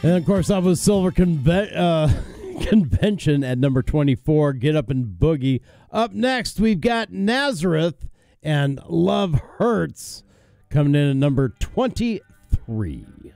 And, of course, that was Silver Convention at number 24, Get Up and Boogie. Up next, we've got Nazareth and Love Hurts coming in at number 23.